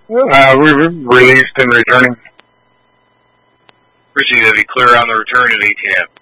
We released and returning. Proceed to be clear on the return at ATM.